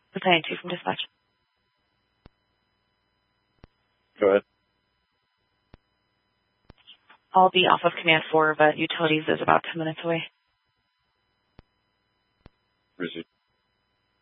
Battalion 2 from dispatch. Go ahead. I'll be off of Command 4, but utilities is about 10 minutes away. Receive.